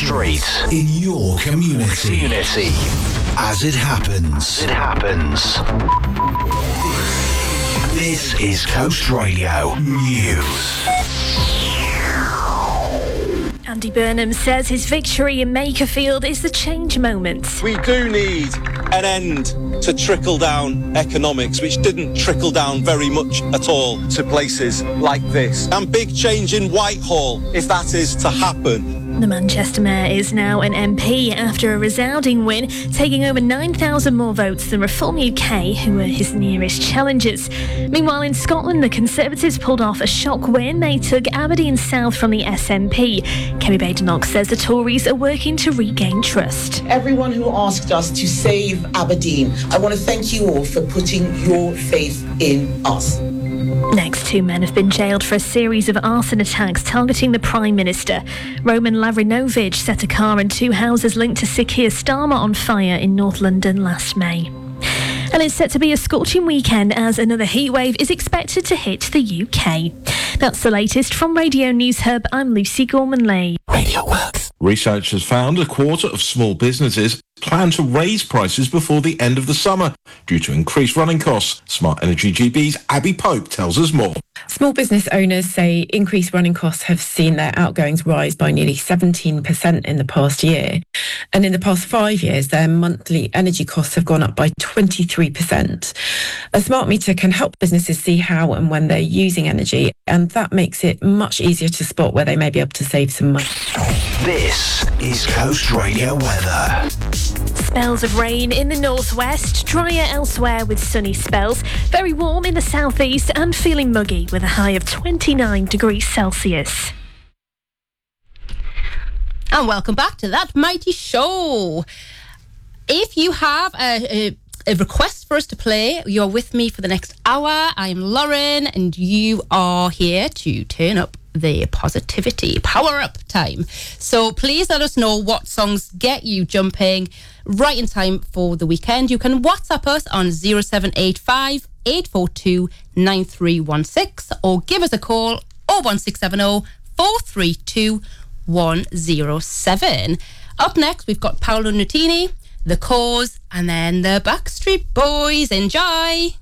street, in your community. As it happens. This is Coast Radio News. Andy Burnham says his victory in Makerfield is the change moment. We do need an end to trickle-down economics, which didn't trickle down very much at all to places like this. And big change in Whitehall, if that is to happen. The Manchester Mayor is now an MP after a resounding win, taking over 9,000 more votes than Reform UK, who were his nearest challengers. Meanwhile, in Scotland, the Conservatives pulled off a shock win. They took Aberdeen South from the SNP. Kemi Badenoch says the Tories are working to regain trust. Everyone who asked us to save Aberdeen, I want to thank you all for putting your faith in us. Next, 2 men have been jailed for a series of arson attacks targeting the Prime Minister. Roman Lavrinovich set a car and 2 houses linked to Sir Keir Starmer on fire in North London last May. And it's set to be a scorching weekend as another heatwave is expected to hit the UK. That's the latest from Radio News Hub. I'm Lucy Gorman-Leigh. Radio Works. Research has found a quarter of small businesses plan to raise prices before the end of the summer due to increased running costs. Smart Energy GB's Abby Pope tells us more. Small business owners say increased running costs have seen their outgoings rise by nearly 17% in the past year. And in the past 5 years, their monthly energy costs have gone up by 23%. A smart meter can help businesses see how and when they're using energy, and that makes it much easier to spot where they may be able to save some money. This is Coast Radio weather. Spells of rain in the northwest, drier elsewhere with sunny spells, very warm in the southeast and feeling muggy with a high of 29 degrees Celsius. And welcome back to That Mighty Show. If you have a request for us to play, you're with me for the next hour. I'm Lauren and you are here to turn up the positivity power up time. So please let us know what songs get you jumping right in time for the weekend. You can WhatsApp us on 0785 842 9316 or give us a call 01670 432 107. Up next we've got Paolo Nutini, The Cause, and then the Backstreet Boys. Enjoy.